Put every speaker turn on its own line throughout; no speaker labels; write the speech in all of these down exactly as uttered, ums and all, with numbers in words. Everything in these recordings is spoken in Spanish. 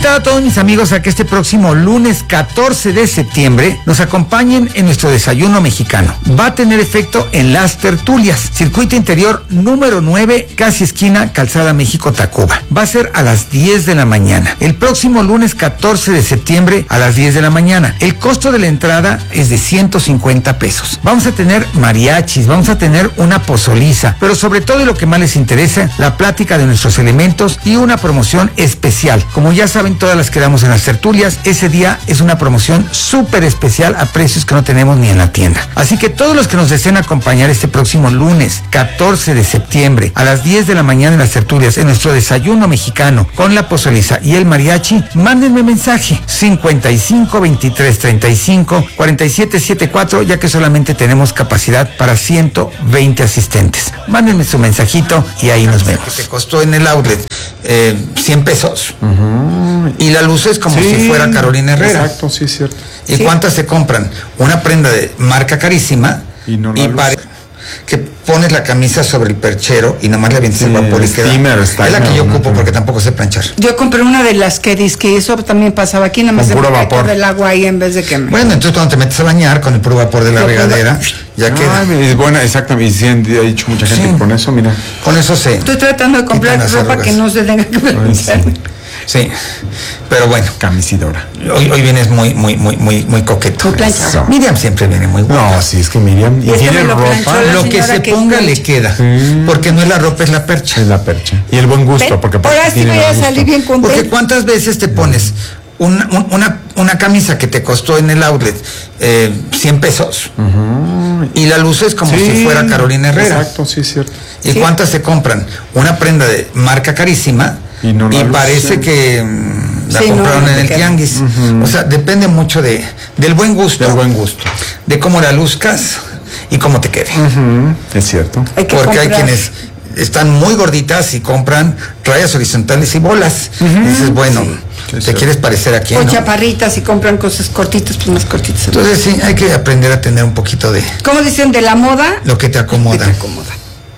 invitar a todos mis amigos a que este próximo lunes catorce de septiembre nos acompañen en nuestro desayuno mexicano. Va a tener efecto en las tertulias, circuito interior número nueve, casi esquina Calzada México-Tacuba. Va a ser a las diez de la mañana. El próximo lunes catorce de septiembre a las diez de la mañana. El costo de la entrada es de ciento cincuenta pesos. Vamos a tener mariachis, vamos a tener una pozoliza, pero sobre todo, y lo que más les interesa, la plática de nuestros elementos y una promoción especial. Como ya saben, todas las que damos en las tertulias, ese día es una promoción súper especial a precios que no tenemos ni en la tienda. Así que todos los que nos deseen acompañar este próximo lunes catorce de septiembre a las diez de la mañana en las tertulias, en nuestro desayuno mexicano con la pozoliza y el mariachi, mándenme mensaje cincuenta y cinco veintitrés treinta y cinco cuarenta y siete setenta y cuatro, ya que solamente tenemos capacidad para ciento veinte asistentes. Mándenme su mensajito y ahí nos vemos. Que te costó en el outlet eh, cien pesos. Uh-huh. Y la luz es como sí, si fuera Carolina Herrera.
Exacto, sí, es cierto.
¿Y sí. cuántas se compran? Una prenda de marca carísima y, no y pare... que pones la camisa sobre el perchero y nomás le avientas sí, el vapor y queda. Steamer, es la que yo no, ocupo no, porque tampoco sé planchar.
Yo compré una de las que dice que eso también pasaba aquí, nada más se metía todo el agua ahí en vez de que me...
Bueno, entonces cuando te metes a bañar con el puro vapor de la Lo regadera, puedo... ya
ah,
queda.
Es buena, exactamente, sí, ha dicho mucha gente sí. con eso, mira.
Con eso sé.
Estoy tratando de comprar ropa arrugas. Que no se tenga que planchar.
Sí, pero bueno.
Camisidora.
Hoy, hoy vienes muy, muy, muy, muy, muy coqueto.
So.
Miriam siempre viene muy guapa.
No, sí, es que Miriam y
tiene
ropa.
Lo que se que ponga le queda. Sí. Porque no es la ropa, es la percha.
Es la percha. Y el buen gusto,
¿Ven?
porque
ahora sí voy a salir bien contento.
Porque cuántas veces te pones una, una, una camisa que te costó en el outlet eh, cien pesos uh-huh. y la luces como sí. si fuera Carolina Herrera.
Exacto, sí, es cierto.
¿Y
sí.
cuántas se compran? Una prenda de marca carísima y, no y parece que mm, la sí, compraron no, no en el tianguis. Uh-huh. O sea, depende mucho de del buen gusto.
Del buen gusto.
De cómo la luzcas y cómo te quede.
Uh-huh. Es cierto.
Hay Porque comprar. Hay quienes están muy gorditas y compran rayas horizontales y bolas. Uh-huh. Y dices, bueno, sí. te quieres parecer a quién,
o
¿no?
chaparritas y compran cosas cortitas, pues más cortitas.
Entonces sí, hay que aprender a tener un poquito de...
¿Cómo dicen? De la moda.
Lo que te acomoda.
Lo que te acomoda.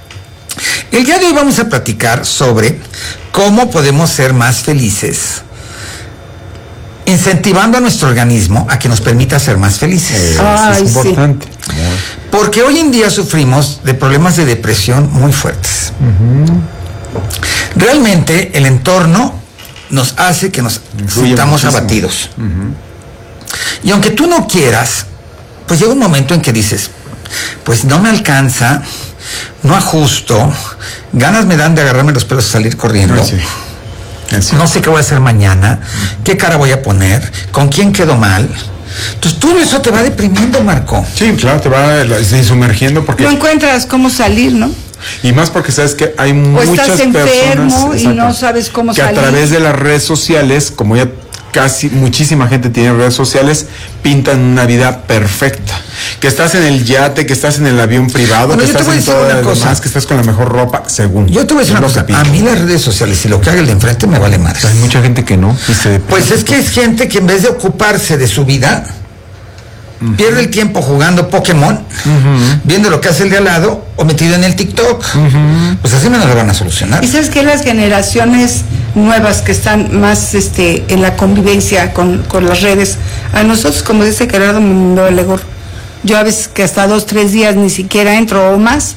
El día de hoy vamos a platicar sobre cómo podemos ser más felices, incentivando a nuestro organismo a que nos permita ser más felices.
Eh, Ay, es importante.
Sí.
Porque hoy en día sufrimos de problemas de depresión muy fuertes. Uh-huh. Realmente el entorno nos hace que nos sintamos abatidos. Uh-huh. Y aunque tú no quieras, pues llega un momento en que dices, pues no me alcanza, no ajusto, ganas me dan de agarrarme los pelos y salir corriendo.
Sí. Sí.
No sé qué voy a hacer mañana, qué cara voy a poner, con quién quedo mal. Entonces todo eso te va deprimiendo, Marco.
Sí, claro, te va sumergiendo porque...
No encuentras cómo salir, ¿no?
Y más porque sabes que hay
o
muchas
estás enfermo
personas
y no sabes cómo
que
salir.
a través de las redes sociales, como ya casi muchísima gente tiene redes sociales, pintan una vida perfecta. Que estás en el yate, que estás en el avión privado, bueno, que estás en todo lo demás, que estás con la mejor ropa, según.
Yo te voy a decir una cosa, a mí las redes sociales y lo que haga el de enfrente me vale madre.
Hay mucha gente que no. Y se
pues es que es gente que en vez de ocuparse de su vida, uh-huh. pierde el tiempo jugando Pokémon, uh-huh. viendo lo que hace el de al lado o metido en el TikTok. Uh-huh. Pues así no lo van a solucionar.
Y sabes que las generaciones nuevas que están más este en la convivencia con, con las redes, a nosotros, como dice Gerardo, me mandó el egor. Yo a veces que hasta dos, tres días ni siquiera entro o más,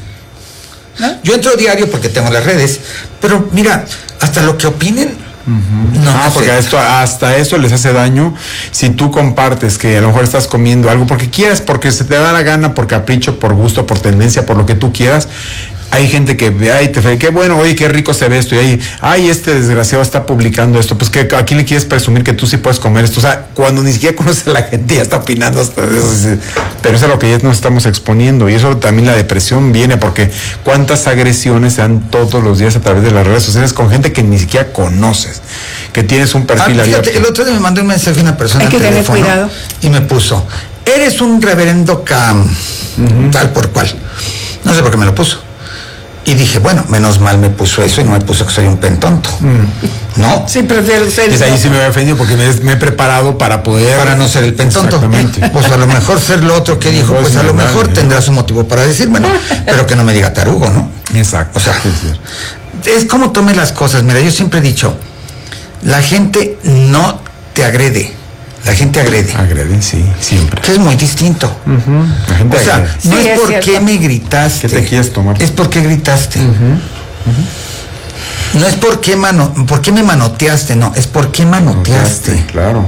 ¿no?
Yo entro diario porque tengo las redes, pero mira, hasta lo que opinen.
Uh-huh. No, ah, no porque esto, hasta eso les hace daño si tú compartes que a lo mejor estás comiendo algo porque quieras, porque se te da la gana, por capricho, por gusto, por tendencia, por lo que tú quieras. Hay gente que ve, ay, te fe, qué bueno, oye, qué rico se ve esto, y ahí, ay, este desgraciado está publicando esto, pues que a quién le quieres presumir que tú sí puedes comer esto, o sea, cuando ni siquiera conoces a la gente ya está opinando hasta eso, pero eso es a lo que ya nos estamos exponiendo, y eso también la depresión viene, porque cuántas agresiones se dan todos los días a través de las redes sociales con gente que ni siquiera conoces, que tienes un perfil
ah,
abierto.
Fíjate, el otro día me mandó un mensaje una persona
hay que tener cuidado
y me puso, eres un reverendo cam, uh-huh. tal por cual, no sé por qué me lo puso. Y dije, bueno, menos mal me puso eso y no me puso que soy un pentonto. Mm. ¿No?
Sí, prefiero ser.
Pues ahí sí me había ofendido porque me, me he preparado para poder.
Para no ser el pentonto.
Exactamente.
Pues a lo mejor ser lo otro que dijo, pues a lo mejor tendrá su motivo para decírmelo, pero que no me diga tarugo, ¿no?
Exacto.
O sea,
sí, sí.
es como tome las cosas. Mira, yo siempre he dicho, La gente no te agrede, la gente agrede.
Agrede, sí, siempre.
Que es muy distinto.
Uh-huh. La gente
o sea,
agrede.
no
Sí,
es
es
por
cierto.
qué me gritaste.
¿Qué te quieres tomar?
Es porque gritaste.
Uh-huh. Uh-huh.
No es por qué, mano, por qué me manoteaste, no, es por qué manoteaste.
Claro.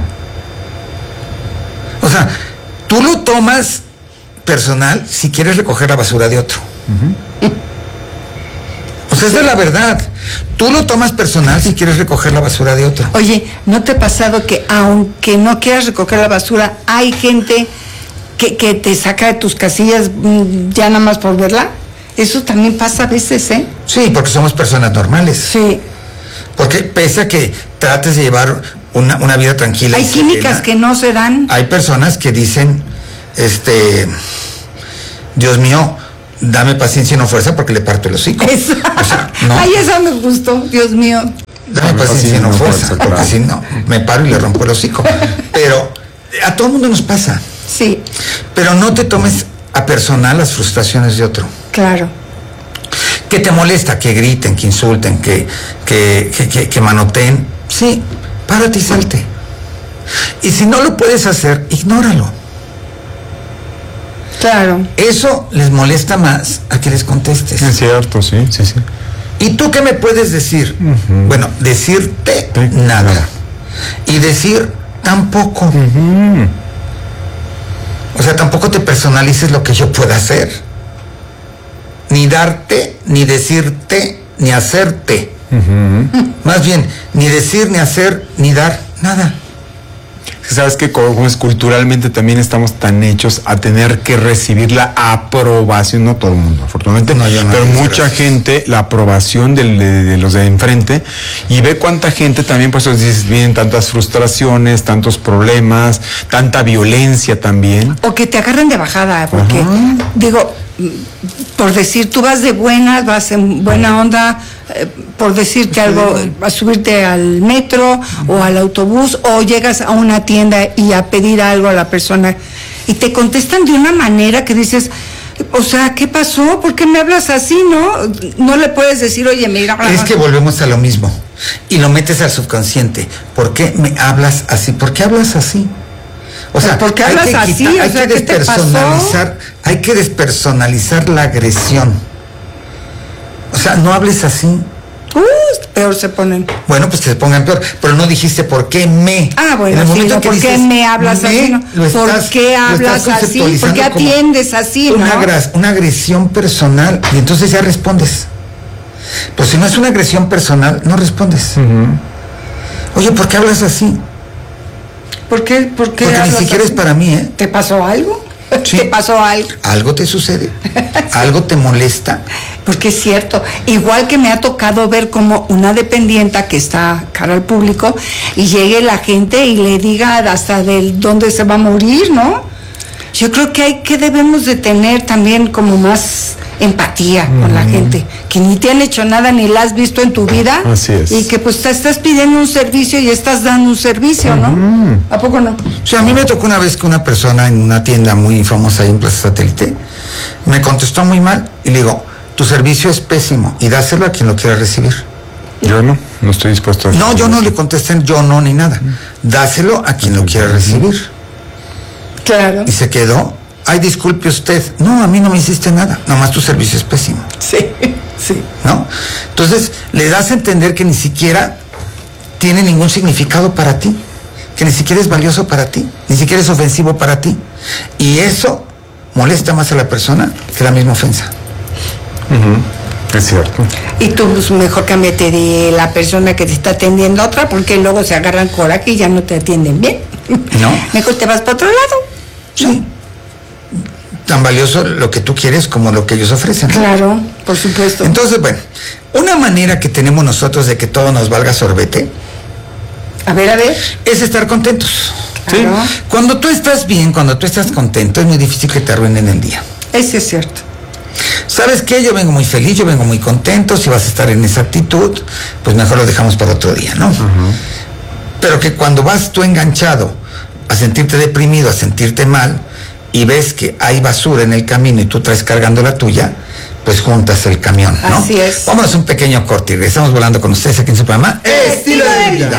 O sea, tú lo tomas personal si quieres recoger la basura de otro. Uh-huh. O sea, esa es la verdad. Tú lo tomas personal si quieres recoger la basura de otro.
Oye, ¿no te ha pasado que aunque no quieras recoger la basura, hay gente que, que te saca de tus casillas mm, ya nada más por verla? Eso también pasa a veces, ¿eh?
Sí, porque somos personas normales.
Sí.
Porque pese a que trates de llevar una, una vida tranquila.
Hay químicas que no se dan.
Hay personas que dicen, este, Dios mío, dame paciencia y no fuerza porque le parto el hocico.
Eso.
O sea, no.
Ay, eso me gustó, Dios mío.
Dame
Dame
paciencia y no fuerza,
fuerza,
porque
claro.
si no, me paro y le rompo el hocico. Pero a todo el mundo nos pasa.
Sí,
Pero no te tomes a personal las frustraciones de otro.
claro.
Que te molesta, que griten, que insulten, que, que, que, que, que manoteen. Sí, párate y salte. Y si no lo puedes hacer, ignóralo.
Claro.
Eso les molesta más a que les contestes.
Es cierto, sí, sí, sí.
¿Y tú qué me puedes decir?
Uh-huh.
Bueno, decirte
Sí,
nada.
nada.
Y decir tampoco.
Uh-huh.
O sea, tampoco te personalices lo que yo pueda hacer. Ni darte, ni decirte, ni hacerte.
Uh-huh.
Más bien, ni decir, ni hacer, ni dar, nada.
Sabes que como es culturalmente también estamos tan hechos a tener que recibir la aprobación, no todo el mundo, afortunadamente,
No, yo no,
pero
gracias.
mucha gente, la aprobación del- de, de los de enfrente, y ve cuánta gente también, pues dices, vienen tantas frustraciones, tantos problemas, tanta violencia también.
O que te agarren de bajada, porque,
Ajá.
digo, mm, por decir, tú vas de buenas, vas en buena onda, eh, por decirte algo, a subirte al metro o al autobús, o llegas a una tienda y a pedir algo a la persona, y te contestan de una manera que dices, o sea, ¿qué pasó? ¿Por qué me hablas así, no? No le puedes decir, oye, mira...
Es que volvemos a lo mismo. Y lo metes al subconsciente. ¿Por qué me hablas así? ¿Por qué hablas así? O sea,
¿por qué
hay
hablas
que
así?
quitar-
O
hay
sea,
que
¿qué te
despersonalizar, hay que despersonalizar la agresión. O sea, no hables así.
Uh, peor se ponen.
Bueno, pues que se pongan peor, pero no dijiste por qué me.
Ah, bueno,
En el
sí,
momento
no,
que
¿por qué
dices
me hablas
me,
así? No?
lo
¿Por
estás-
qué
lo
hablas
estás
así? ¿Por qué
conceptualizando como
atiendes así, no?
Una, agras- una agresión personal y entonces ya respondes. Pues si no es una agresión personal, no respondes.
Uh-huh.
Oye, ¿por qué hablas así?
¿Por qué? ¿Por qué
Porque ni
hablas
siquiera
así?
es para mí, ¿eh?
¿Te pasó algo?
Sí.
¿Te pasó algo?
Algo te sucede, algo te molesta.
Porque es cierto, igual que me ha tocado ver como una dependienta que está cara al público y llegue la gente y le diga hasta del dónde se va a morir, ¿no? Yo creo que hay que debemos de tener también como más empatía con la gente, que ni te han hecho nada ni la has visto en tu vida.
Así es.
Y que pues te estás pidiendo un servicio y estás dando un servicio, ¿no? ¿A poco no?
O sea, a mí me tocó una vez que una persona en una tienda muy famosa ahí en Plaza Satélite me contestó muy mal y le digo, tu servicio es pésimo y dáselo a quien lo quiera recibir.
Yo no, no estoy dispuesto a
No, yo no le contesté yo no ni nada. Dáselo a quien lo quiera recibir.
Claro.
Y se quedó. Ay, disculpe usted. No, a mí no me hiciste nada. Nomás tu servicio es pésimo.
Sí, sí.
¿No? Entonces, le das a entender que ni siquiera tiene ningún significado para ti. Que ni siquiera es valioso para ti. Ni siquiera es ofensivo para ti. Y eso molesta más a la persona que la misma ofensa.
Uh-huh. Es cierto.
Y tú pues, mejor cámbiate de la persona que te está atendiendo a otra, porque luego se agarran coraje y ya no te atienden bien.
No.
Mejor te vas para otro lado.
Sí. Tan valioso lo que tú quieres como lo que ellos ofrecen.
Claro, por supuesto.
Entonces, bueno, una manera que tenemos nosotros de que todo nos valga sorbete
A ver, a ver.
es estar contentos.
Claro.
Cuando tú estás bien, cuando tú estás contento, es muy difícil que te arruinen el día.
Ese es cierto.
¿Sabes qué? Yo vengo muy feliz, yo vengo muy contento. Si vas a estar en esa actitud, pues mejor lo dejamos para otro día, ¿no? Uh-huh. Pero que cuando vas tú enganchado a sentirte deprimido, a sentirte mal, y ves que hay basura en el camino y tú traes cargando la tuya, pues juntas el camión, ¿no?
Así es.
Vámonos a un pequeño corte y regresamos volando con ustedes aquí en su programa Estilo de Vida.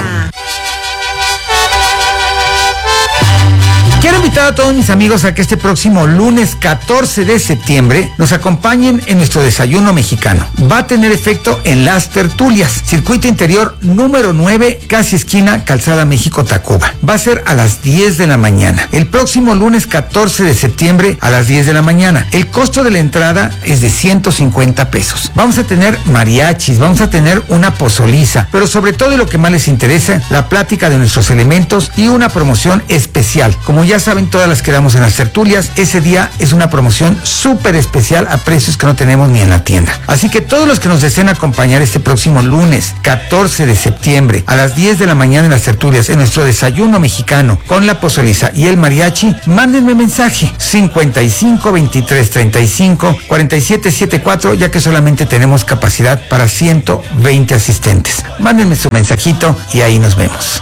Quiero invitar a todos mis amigos a que este próximo lunes catorce de septiembre nos acompañen en nuestro desayuno mexicano. Va a tener efecto en Las Tertulias, circuito interior número nueve, casi esquina Calzada México-Tacuba. Va a ser a las diez de la mañana. El próximo lunes catorce de septiembre a las diez de la mañana. El costo de la entrada es de ciento cincuenta pesos. Vamos a tener mariachis, vamos a tener una pozoliza, pero sobre todo y lo que más les interesa, la plática de nuestros elementos y una promoción especial. Como ya saben, todas las que damos en Las Tertulias, ese día es una promoción súper especial a precios que no tenemos ni en la tienda. Así que todos los que nos deseen acompañar este próximo lunes catorce de septiembre a las diez de la mañana en Las Tertulias, en nuestro desayuno mexicano con la pozoliza y el mariachi, mándenme mensaje cincuenta y cinco veintitrés treinta y cinco cuarenta y siete setenta y cuatro, ya que solamente tenemos capacidad para ciento veinte asistentes. Mándenme su mensajito y ahí nos vemos.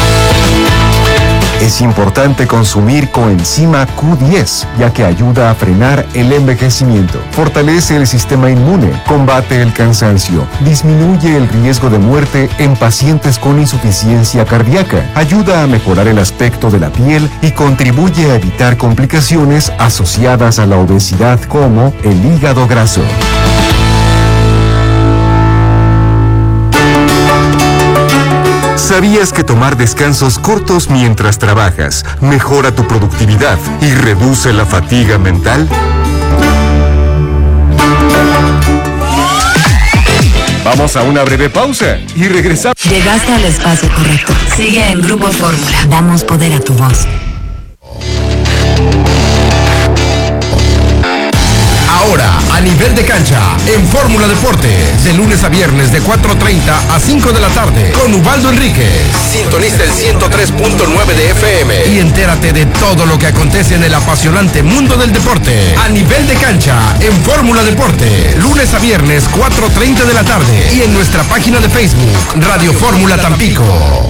Es importante consumir coenzima Q diez, ya que ayuda a frenar el envejecimiento, fortalece el sistema inmune, combate el cansancio, disminuye el riesgo de muerte en pacientes con insuficiencia cardíaca, ayuda a mejorar el aspecto de la piel y contribuye a evitar complicaciones asociadas a la obesidad como el hígado graso. ¿Sabías que tomar descansos cortos mientras trabajas mejora tu productividad y reduce la fatiga mental? Vamos a una breve pausa y regresamos.
Llegaste al espacio correcto. Sigue en Grupo Fórmula. Damos poder a tu voz.
Ahora, a nivel de cancha, en Fórmula Deportes, de lunes a viernes de cuatro treinta a cinco de la tarde, con Ubaldo Enríquez. Sintoniza el ciento tres punto nueve de F M y entérate de todo lo que acontece en el apasionante mundo del deporte. A nivel de cancha, en Fórmula Deportes, lunes a viernes, cuatro treinta de la tarde, y en nuestra página de Facebook, Radio Fórmula Tampico.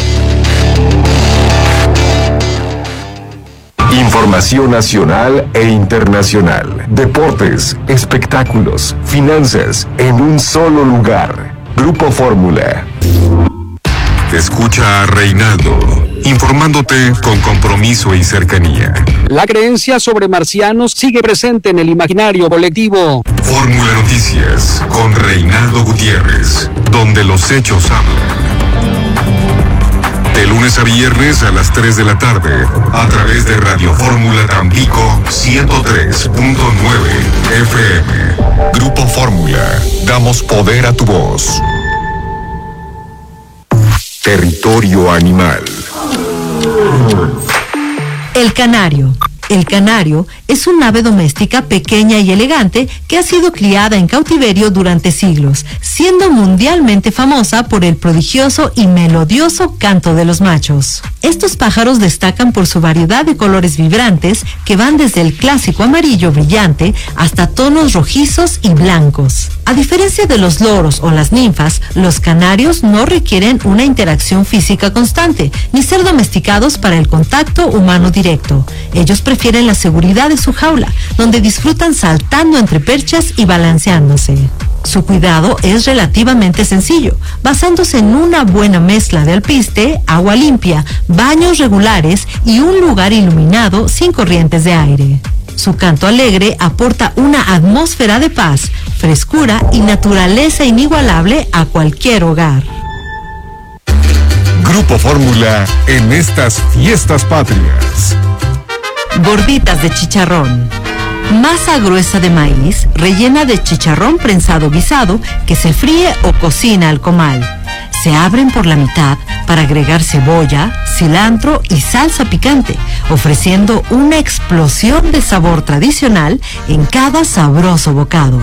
Información nacional e internacional, deportes, espectáculos, finanzas, en un solo lugar. Grupo Fórmula. Escucha a Reinaldo, informándote con compromiso y cercanía.
La creencia sobre marcianos sigue presente en el imaginario colectivo.
Fórmula Noticias, con Reinaldo Gutiérrez, donde los hechos hablan. De lunes a viernes a las tres de la tarde, a través de Radio Fórmula Tampico ciento tres punto nueve F M. Grupo Fórmula, damos poder a tu voz. Territorio animal.
El canario. El canario es un ave doméstica pequeña y elegante que ha sido criada en cautiverio durante siglos, siendo mundialmente famosa por el prodigioso y melodioso canto de los machos. Estos pájaros destacan por su variedad de colores vibrantes que van desde el clásico amarillo brillante hasta tonos rojizos y blancos. A diferencia de los loros o las ninfas, los canarios no requieren una interacción física constante, ni ser domesticados para el contacto humano directo. Ellos prefieren la seguridad de su jaula, donde disfrutan saltando entre perchas y balanceándose. Su cuidado es relativamente sencillo, basándose en una buena mezcla de alpiste, agua limpia, baños regulares y un lugar iluminado sin corrientes de aire. Su canto alegre aporta una atmósfera de paz, frescura y naturaleza inigualable a cualquier hogar.
Grupo Fórmula en estas fiestas patrias.
Gorditas de chicharrón. Masa gruesa de maíz, rellena de chicharrón prensado guisado, que se fríe o cocina al comal. Se abren por la mitad para agregar cebolla, cilantro y salsa picante, ofreciendo una explosión de sabor tradicional en cada sabroso bocado.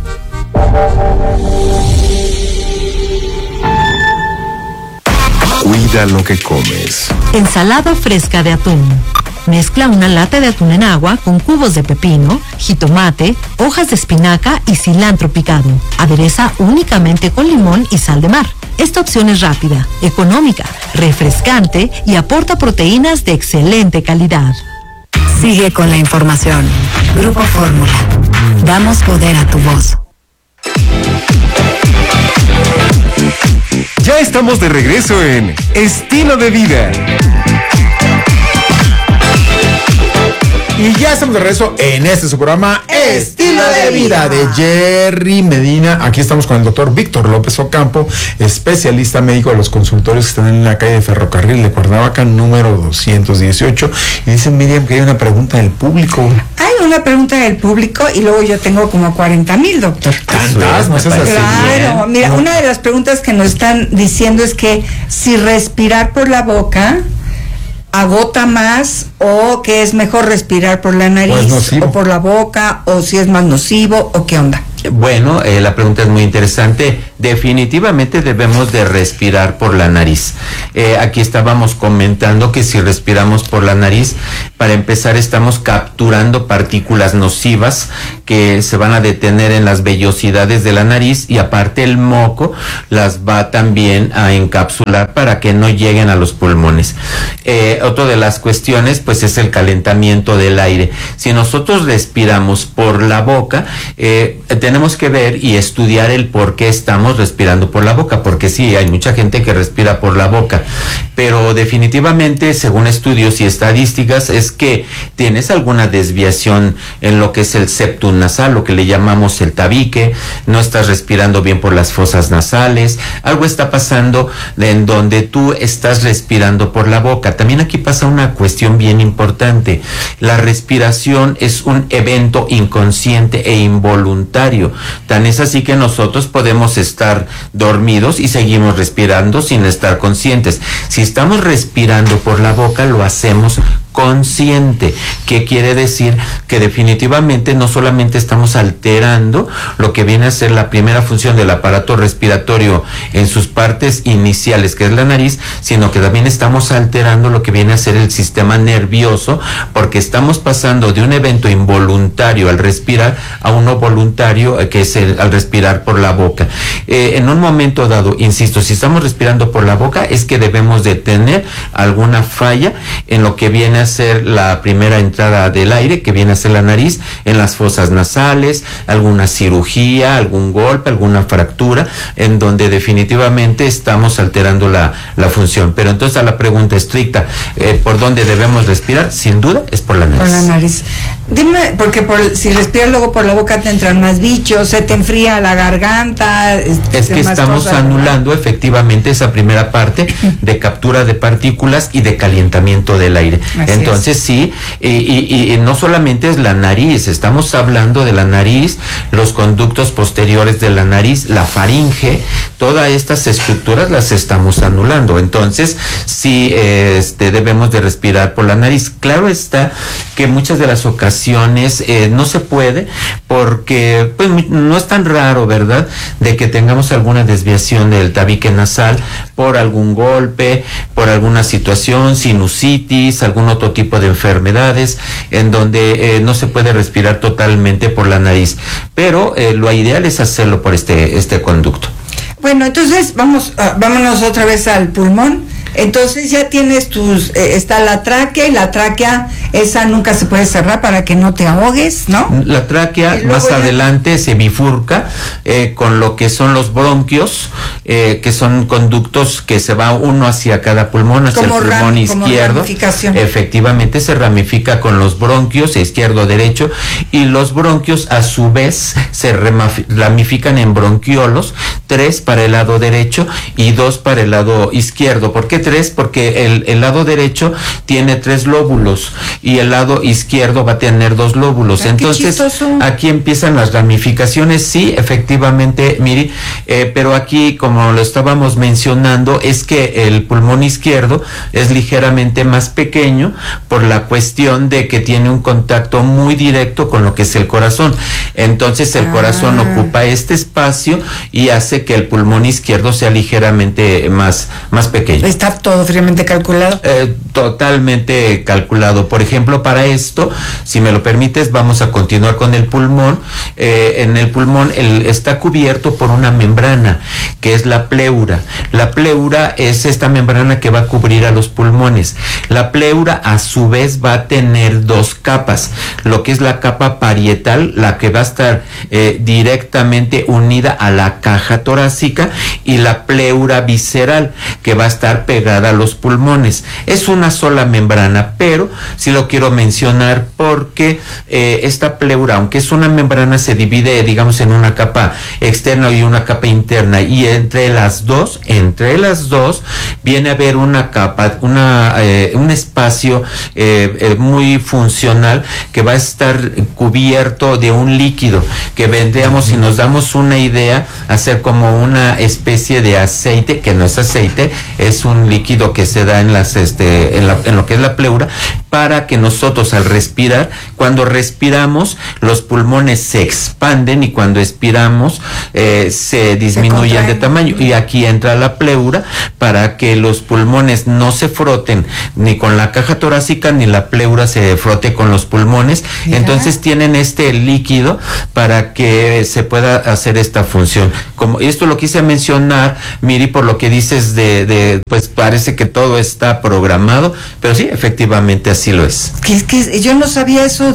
Cuida lo que comes.
Ensalada fresca de atún. Mezcla una lata de atún en agua con cubos de pepino, jitomate, hojas de espinaca y cilantro picado. Adereza únicamente con limón y sal de mar. Esta opción es rápida, económica, refrescante y aporta proteínas de excelente calidad.
Sigue con la información. Grupo Fórmula. Damos poder a tu voz.
Ya estamos de regreso en Estilo de Vida.
Y ya estamos de regreso en este su programa Estilo de Vida de Jerry Medina. Aquí estamos con el doctor Víctor López Ocampo, especialista médico de los consultorios que están en la calle de Ferrocarril de Cuernavaca, número doscientos dieciocho. Y dicen, Miriam, que hay una pregunta del público.
Hay una pregunta del público y luego yo tengo como cuarenta mil, doctor.
¿Tantas? No seas así.
Claro, mira, no. Una de las preguntas que nos están diciendo es que si respirar por la boca agota más, o que es mejor respirar por la nariz o por la boca, o si es más nocivo, o qué onda.
Bueno, eh, la pregunta es muy interesante. Definitivamente debemos de respirar por la nariz. Eh, aquí estábamos comentando que si respiramos por la nariz, para empezar estamos capturando partículas nocivas que se van a detener en las vellosidades de la nariz, y aparte el moco las va también a encapsular para que no lleguen a los pulmones. Eh, otra de las cuestiones pues es el calentamiento del aire. Si nosotros respiramos por la boca, eh, tenemos que ver y estudiar el por qué estamos respirando por la boca, porque sí, hay mucha gente que respira por la boca, pero definitivamente, según estudios y estadísticas, es que tienes alguna desviación en lo que es el septum nasal, lo que le llamamos el tabique, no estás respirando bien por las fosas nasales, algo está pasando en donde tú estás respirando por la boca. También aquí pasa una cuestión bien importante. La respiración es un evento inconsciente e involuntario. Tan es así que nosotros podemos estar dormidos y seguimos respirando sin estar conscientes. Si estamos respirando por la boca, lo hacemos consciente, que quiere decir que definitivamente no solamente estamos alterando lo que viene a ser la primera función del aparato respiratorio en sus partes iniciales, que es la nariz, sino que también estamos alterando lo que viene a ser el sistema nervioso, porque estamos pasando de un evento involuntario al respirar a uno voluntario, que es el, al respirar por la boca. Eh, en un momento dado, insisto, si estamos respirando por la boca, es que debemos de tener alguna falla en lo que viene a ser la primera entrada del aire, que viene a ser la nariz, en las fosas nasales, alguna cirugía, algún golpe, alguna fractura, en donde definitivamente estamos alterando la, la función. Pero entonces, a la pregunta estricta, eh, ¿por dónde debemos respirar? Sin duda es por la nariz.
Por la nariz. Dime, porque por, si respiras luego por la boca te entran más bichos, se te enfría la garganta.
Es, es que estamos cosas, anulando, ¿verdad?, efectivamente esa primera parte de captura de partículas y de calentamiento del aire. Así Entonces es. sí, y, y, y no solamente es la nariz, estamos hablando de la nariz, los conductos posteriores de la nariz, la faringe, todas estas estructuras las estamos anulando. Entonces sí, eh, este, debemos de respirar por la nariz. Claro está que muchas de las ocasiones eh, no se puede, porque pues no es tan raro, ¿verdad?, de que tengamos alguna desviación del tabique nasal por algún golpe, por alguna situación, sinusitis, algún otro tipo de enfermedades, en donde eh, no se puede respirar totalmente por la nariz, pero eh, lo ideal es hacerlo por este, este conducto.
Bueno, entonces vamos, uh, vámonos otra vez al pulmón. Entonces ya tienes tus, eh, está la tráquea, y la tráquea esa nunca se puede cerrar para que no te ahogues, ¿no?
La tráquea más ya adelante se bifurca eh, con lo que son los bronquios, eh, que son conductos que se va uno hacia cada pulmón, hacia como el pulmón ram, izquierdo. Efectivamente se ramifica con los bronquios, izquierdo, derecho, y los bronquios a su vez se ramifican en bronquiolos, tres para el lado derecho y dos para el lado izquierdo. ¿Por qué tres? Porque el, el lado derecho tiene tres lóbulos y el lado izquierdo va a tener dos lóbulos. Ay, entonces aquí empiezan las ramificaciones. Sí, efectivamente, Miri, eh, pero aquí, como lo estábamos mencionando, es que el pulmón izquierdo es ligeramente más pequeño por la cuestión de que tiene un contacto muy directo con lo que es el corazón. Entonces el ah. corazón ocupa este espacio y hace que el pulmón izquierdo sea ligeramente más, más pequeño.
Está está todo fríamente calculado.
Eh, totalmente calculado. Por ejemplo, para esto, si me lo permites, vamos a continuar con el pulmón. Eh, en el pulmón el, está cubierto por una membrana, que es la pleura. La pleura es esta membrana que va a cubrir a los pulmones. La pleura, a su vez, va a tener dos capas. Lo que es la capa parietal, la que va a estar eh, directamente unida a la caja torácica, y la pleura visceral, que va a estar pegada a los pulmones. Es una sola membrana, pero sí lo quiero mencionar porque eh, esta pleura, aunque es una membrana, se divide, digamos, en una capa externa y una capa interna, y entre las dos, entre las dos, viene a haber una capa, una eh, un espacio eh, eh, muy funcional, que va a estar cubierto de un líquido, que vendríamos, si nos damos una idea, a ser como una especie de aceite, que no es aceite, es un líquido que se da en las este en, la, en lo que es la pleura, para que nosotros, al respirar, cuando respiramos, los pulmones se expanden, y cuando expiramos eh, se disminuyen de tamaño, y aquí entra la pleura para que los pulmones no se froten ni con la caja torácica, ni la pleura se frote con los pulmones. Mira. Entonces tienen este líquido para que se pueda hacer esta función. Como esto lo quise mencionar, Miri, por lo que dices de, de pues parece que todo está programado, pero sí, efectivamente así lo es.
Que es que yo no sabía eso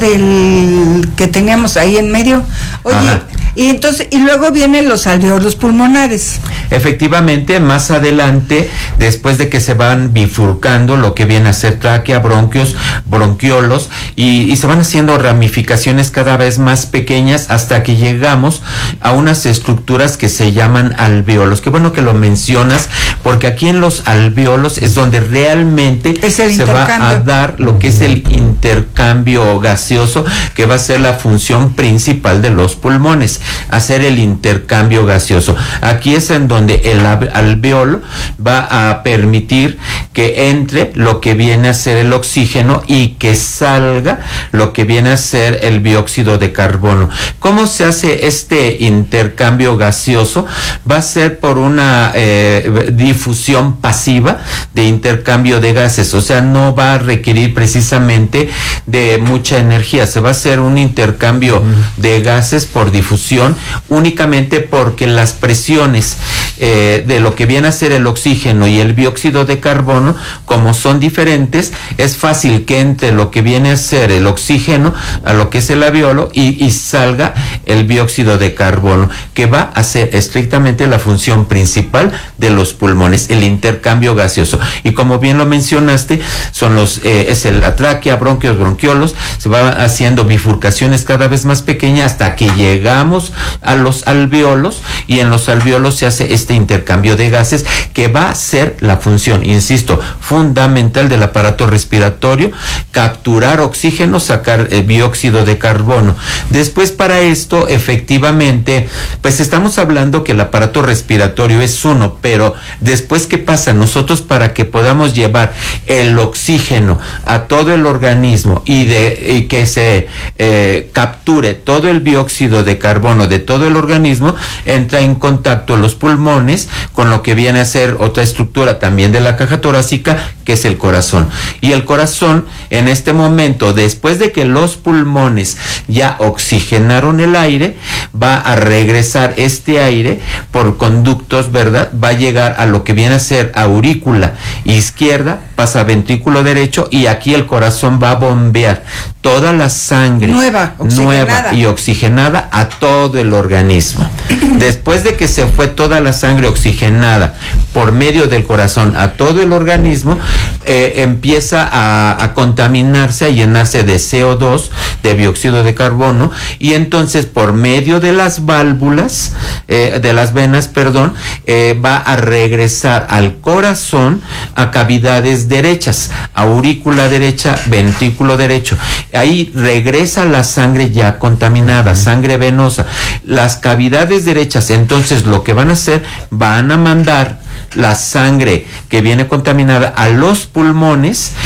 del que teníamos ahí en medio. Oye, ajá. Y entonces, y luego vienen los alveolos pulmonares.
Efectivamente, más adelante, después de que se van bifurcando lo que viene a ser tráquea, bronquios, bronquiolos, y, y se van haciendo ramificaciones cada vez más pequeñas, hasta que llegamos a unas estructuras que se llaman alveolos. Qué bueno que lo mencionas, porque aquí en los alveolos es donde realmente se va a dar lo que es el intercambio gaseoso, que va a ser la función principal de los pulmones, hacer el intercambio gaseoso. Aquí es en donde el alveolo va a permitir que entre lo que viene a ser el oxígeno y que salga lo que viene a ser el dióxido de carbono. ¿Cómo se hace este intercambio gaseoso? Va a ser por una eh, difusión pasiva de intercambio de gases, o sea, no va a requerir precisamente de mucha energía. Se va a hacer un intercambio mm. de gases por difusión, únicamente porque las presiones eh, de lo que viene a ser el oxígeno y el dióxido de carbono, como son diferentes, es fácil que entre lo que viene a ser el oxígeno a lo que es el alveolo y, y salga el dióxido de carbono, que va a ser estrictamente la función principal de los pulmones, el intercambio gaseoso. Y como bien lo mencionaste, son los eh, es el, la tráquea, bronquios, bronquiolos, se va haciendo bifurcaciones cada vez más pequeñas hasta que llegamos a los alveolos, y en los alveolos se hace este intercambio de gases, que va a ser la función, insisto, fundamental del aparato respiratorio: capturar oxígeno, sacar eh, dióxido de carbono. Después, para esto, efectivamente, pues estamos hablando que el aparato respiratorio es uno, pero después, ¿qué pasa? Nosotros, para que podamos llevar el oxígeno a todo el organismo y, de, y que se eh, capture todo el dióxido de carbono de todo el organismo, entra en contacto los pulmones con lo que viene a ser otra estructura también de la caja torácica, que es el corazón. Y el corazón, en este momento, después de que los pulmones ya oxigenaron el aire, va a regresar este aire por conductos, ¿verdad? Va a llegar a lo que viene a ser aurícula izquierda, pasa a ventrículo derecho, y aquí el corazón va a bombear toda la sangre
nueva,
nueva y oxigenada a todo el organismo. Después de que se fue toda la sangre oxigenada por medio del corazón a todo el organismo, eh, empieza a, a contaminarse, a llenarse de C O dos, de dióxido de carbono, y entonces por medio de las válvulas, eh, de las venas, perdón, eh, va a regresar al corazón a cavidades derechas, aurícula derecha, ventrículo derecho. Ahí regresa la sangre ya contaminada, sangre venosa. Las cavidades derechas, entonces, lo que van a hacer, van a mandar la sangre que viene contaminada a los pulmones,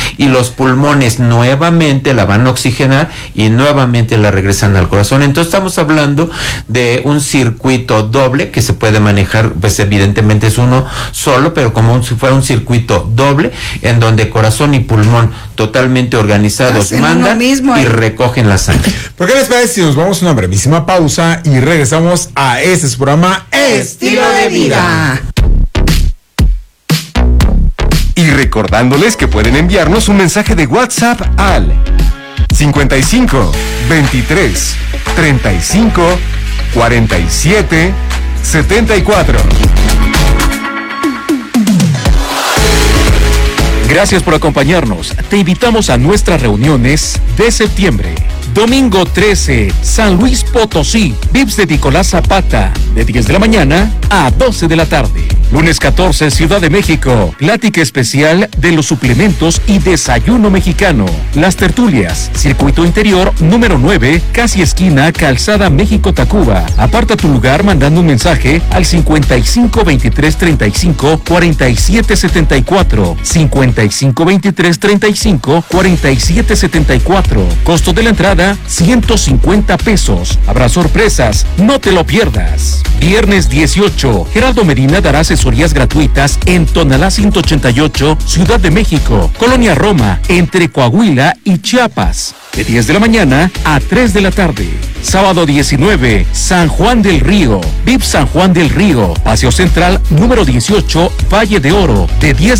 y los pulmones nuevamente la van a oxigenar y nuevamente la regresan al corazón. Entonces estamos hablando de un circuito doble que se puede manejar, pues evidentemente es uno solo, pero como si fuera un circuito doble en donde corazón y pulmón totalmente organizados Hacen mandan mismo, y recogen la sangre.
¿Por qué les parece si nos vamos a una brevísima pausa y regresamos a este su programa
Estilo de Vida?
Y recordándoles que pueden enviarnos un mensaje de WhatsApp al cincuenta y cinco, veintitrés, treinta y cinco, cuarenta y siete, setenta y cuatro.
Gracias por acompañarnos. Te invitamos a nuestras reuniones de septiembre. Domingo trece, San Luis Potosí, V I P S de Nicolás Zapata, de diez de la mañana a doce de la tarde. Lunes catorce, Ciudad de México, plática especial de los suplementos y desayuno mexicano. Las tertulias, circuito interior número nueve, casi esquina, Calzada México-Tacuba. Aparta tu lugar mandando un mensaje al cincuenta y cinco, veintitrés, treinta y cinco, cuarenta y siete, setenta y cuatro. cincuenta y cinco, veintitrés, treinta y cinco, cuarenta y siete, setenta y cuatro. Costo de la entrada, ciento cincuenta pesos. Habrá sorpresas, no te lo pierdas. Viernes dieciocho, Gerardo Medina dará asesorías gratuitas en Tonalá ciento ochenta y ocho, Ciudad de México, Colonia Roma, entre Coahuila y Chiapas, de diez de la mañana a tres de la tarde. Sábado diecinueve, San Juan del Río, V I P San Juan del Río, Paseo Central número dieciocho, Valle de Oro, de diez